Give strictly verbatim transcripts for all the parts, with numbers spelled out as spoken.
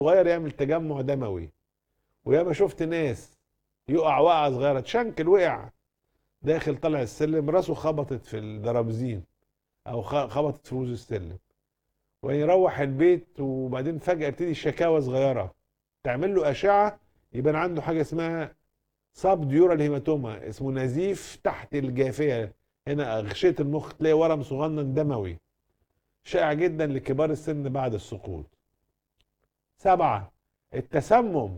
صغير يعمل تجمع دموي. وياما شفت ناس يقع وقعه صغيره، تشنكل، وقع داخل طلع السلم، راسه خبطت في الدرابزين او خ- خبطت في وز السلم، ويروح البيت وبعدين فجاه يبتدي شكاوى صغيره، تعمل له اشعه يبان عنده حاجه اسمها سب ديورال هيماتوما، اسمه نزيف تحت الجافيه، هنا غشيه المخ تلاقي ورم صغنن دموي شائع جدا لكبار السن بعد السقوط. سبعة، التسمم،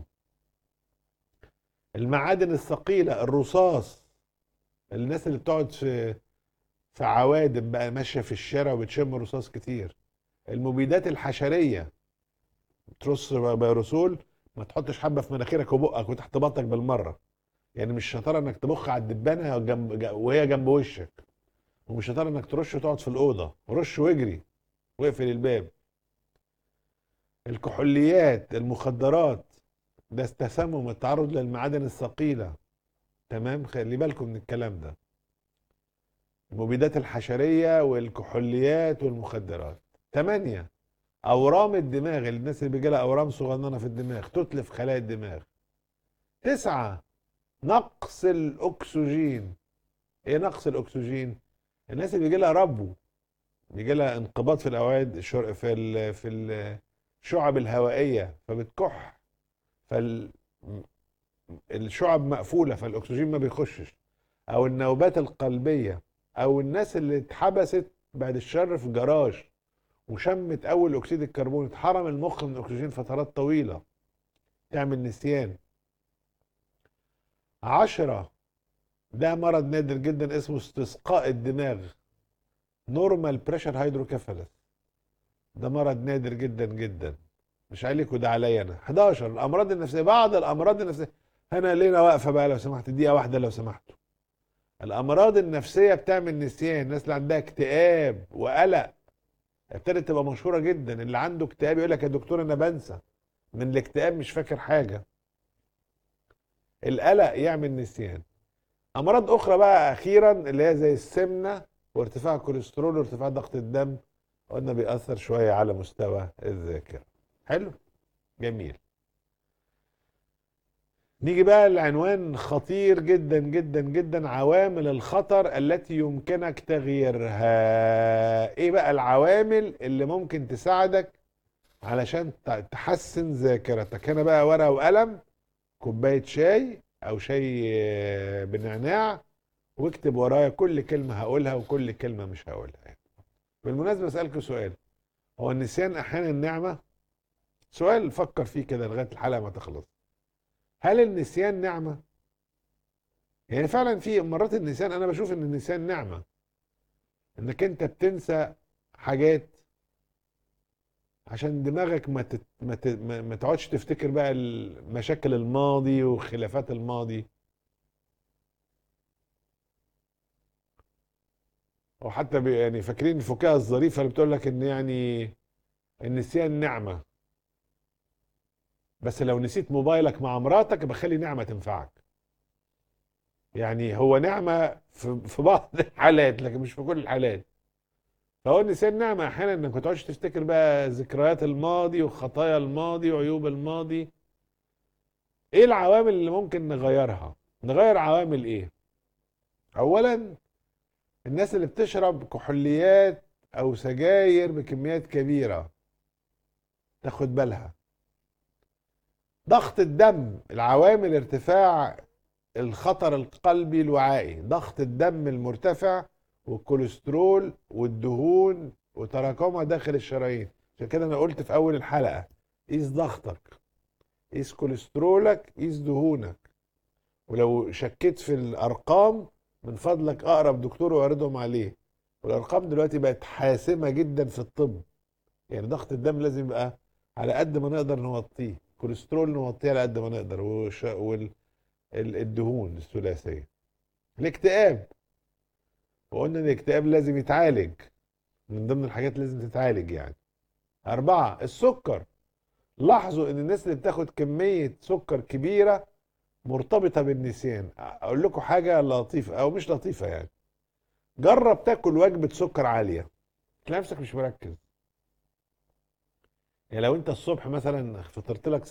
المعادن الثقيلة، الرصاص، الناس اللي بتقعد في في عوادم بقى ماشية في الشارع وبتشم رصاص كتير. المبيدات الحشرية، ترص بيروسول، ما تحطش حبة في مناخيرك وبقك وتحت بطنك بالمرة، يعني مش شطارة انك تبخ على الدبانة جنب وهي جنب وشك، ومش شطارة انك ترش وتقعد في الأوضة، رش واجري واقفل الباب. الكحوليات، المخدرات، ده تسمم، التعرض للمعادن الثقيلة. تمام، خلي بالكم من الكلام ده. المبيدات الحشرية والكحوليات والمخدرات. تمانية، أورام الدماغ، الناس اللي بيجي لها أورام صغننة في الدماغ تتلف خلايا الدماغ. تسعة، نقص الأكسجين. إيه نقص الأكسجين؟ الناس اللي بيجي لها ربو، بيجي لها انقباض في الأوعية الشر- في ال في الشعب الهوائية فبتكح، فالشعب مقفولة فالأكسجين ما بيخشش، او النوبات القلبيه، او الناس اللي اتحبست بعد الشر في جراج وشمت اول اكسيد الكربون، اتحرم المخ من الاكسجين فترات طويله، تعمل نسيان. عشرة، ده مرض نادر جدا اسمه استسقاء الدماغ، نورمال بريشر هيدروكيفالس، ده مرض نادر جدا جدا، مش عليك وده عليا انا. حداشر، الامراض النفسيه، بعض الامراض النفسيه، هنا لينا واقفه بقى لو سمحت، دقيقه واحده لو سمحتوا. الامراض النفسيه بتعمل نسيان، الناس اللي عندها اكتئاب وقلق ابتدت تبقى مشهوره جدا، اللي عنده اكتئاب يقول لك يا دكتور انا بنسى من الاكتئاب، مش فاكر حاجه. القلق يعمل نسيان. امراض اخرى بقى اخيرا اللي هي زي السمنه وارتفاع الكوليسترول وارتفاع ضغط الدم، قلنا بيأثر شويه على مستوى الذاكره. حلو، جميل. نيجي بقى لعنوان خطير جدا جدا جدا، عوامل الخطر التي يمكنك تغييرها. ايه بقى العوامل اللي ممكن تساعدك علشان ت- تحسن ذاكرتك؟ هنا بقى ورقة وقلم، كوباية شاي او شاي آه، بنعناع، واكتب ورايا كل كلمة هقولها وكل كلمة مش هقولها يعني. بالمناسبة اسألكوا سؤال، هو النسيان احيانا نعمة؟ سؤال فكر فيه كده لغاية الحلقة ما تخلص. هل النسيان نعمة؟ يعني فعلا في مرات النسيان انا بشوف ان النسيان نعمة، انك انت بتنسى حاجات عشان دماغك ما تت... ما, ت... ما ما تقعدش تفتكر بقى مشاكل الماضي وخلافات الماضي. او حتى بي... يعني فاكرين الفكاهه الظريفه اللي بتقول لك ان يعني النسيان نعمه، بس لو نسيت موبايلك مع مراتك بخلي نعمه تنفعك. يعني هو نعمه في, في بعض الحالات لكن مش في كل الحالات. فهو النسيان نعمه احيانا، انك ما تقعدش تفتكر بقى ذكريات الماضي وخطايا الماضي وعيوب الماضي. ايه العوامل اللي ممكن نغيرها؟ نغير عوامل ايه؟ اولا، الناس اللي بتشرب كحوليات او سجاير بكميات كبيرة تاخد بالها. ضغط الدم، العوامل ارتفاع الخطر القلبي الوعائي، ضغط الدم المرتفع والكوليسترول والدهون وتراكمها داخل الشرايين. عشان كده انا قلت في اول الحلقة قيس ضغطك، قيس كوليسترولك، قيس دهونك، ولو شكيت في الارقام من فضلك اقرب دكتور واعرضهم عليه. والارقام دلوقتي بقت حاسمه جدا في الطب، يعني ضغط الدم لازم يبقى على قد ما نقدر نوطيه، كوليسترول نوطيه على قد ما نقدر، والدهون الثلاثيه. الاكتئاب، وقلنا ان الاكتئاب لازم يتعالج، من ضمن الحاجات اللي لازم تتعالج يعني. أربعة، السكر. لاحظوا ان الناس اللي بتاخد كمية سكر كبيرة مرتبطة بالنسيان. اقول لكم حاجة لطيفة او مش لطيفة يعني، جرب تاكل وجبة سكر عالية تلاقي نفسك مش مركز. يعني لو انت الصبح مثلا فطرت لك